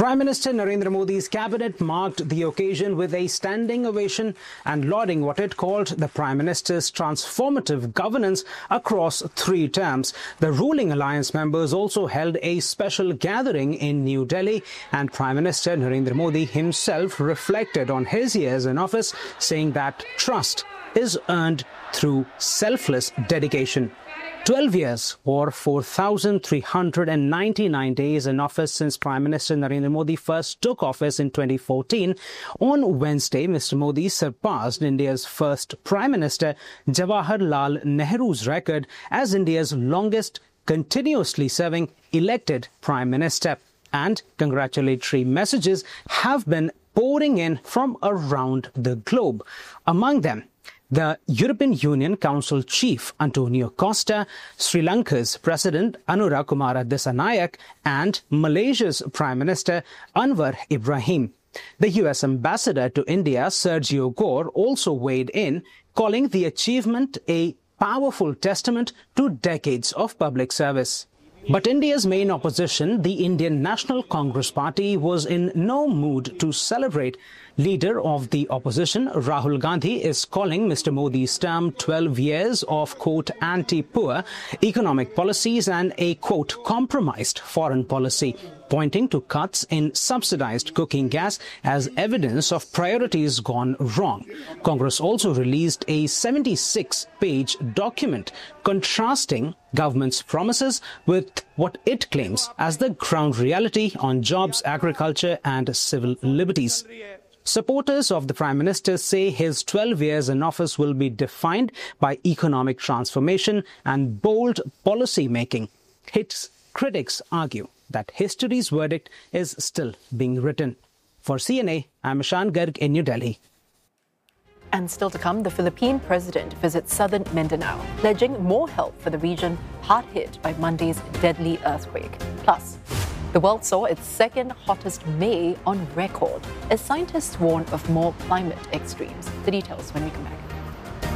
Prime Minister Narendra Modi's cabinet marked the occasion with a standing ovation and lauding what it called the Prime Minister's transformative governance across 3 terms. The ruling alliance members also held a special gathering in New Delhi, and Prime Minister Narendra Modi himself reflected on his years in office, saying that trust is earned through selfless dedication. 12 years or 4,399 days in office since Prime Minister Narendra Modi first took office in 2014. On Wednesday, Mr. Modi surpassed India's first Prime Minister Jawaharlal Nehru's record as India's longest continuously serving elected Prime Minister. And congratulatory messages have been pouring in from around the globe. Among them, the European Union Council Chief Antonio Costa, Sri Lanka's President Anura Kumara Dissanayake, and Malaysia's Prime Minister Anwar Ibrahim. The US Ambassador to India, Sergio Gore, also weighed in, calling the achievement a powerful testament to decades of public service. But India's main opposition, the Indian National Congress Party, was in no mood to celebrate. Leader of the opposition, Rahul Gandhi, is calling Mr. Modi's term 12 years of, quote, anti-poor economic policies and a, quote, compromised foreign policy, pointing to cuts in subsidized cooking gas as evidence of priorities gone wrong. Congress also released a 76-page document contrasting government's promises with what it claims as the ground reality on jobs, agriculture and civil liberties. Supporters of the Prime Minister say his 12 years in office will be defined by economic transformation and bold policy making. His critics argue that history's verdict is still being written. For CNA, I'm Ishan Garg in New Delhi. And still to come, the Philippine president visits southern Mindanao, pledging more help for the region hard hit by Monday's deadly earthquake. Plus, the world saw its second hottest May on record as scientists warn of more climate extremes. The details when we come back.